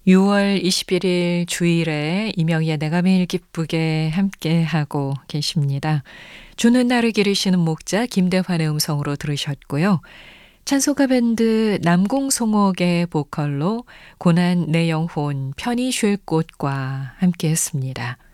6월 21일 주일에 이명희의 내가 매일 기쁘게 함께하고 계십니다. 주는 나를 기르시는 목자 김대환의 음성으로 들으셨고요. 찬송가 밴드 남궁송옥의 보컬로 고난 내 영혼 편히 쉴 곳과 함께했습니다.